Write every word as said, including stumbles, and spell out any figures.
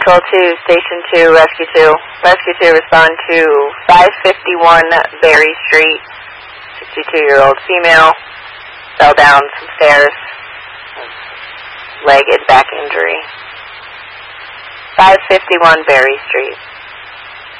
Vehicle two, Station two, Rescue two. Rescue two, respond to five fifty-one Berry Street. sixty-two-year-old female. Fell down some stairs. Leg and back injury. five fifty-one Berry Street.